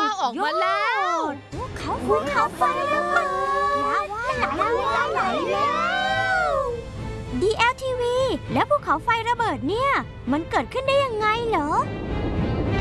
ว่าออกมาแล้วภูเขาไฟระเบิดไหลแล้ว DLTV แล้วภูเขาไฟระเบิดเนี่ยมันเกิดขึ้นได้ยังไงเหรอ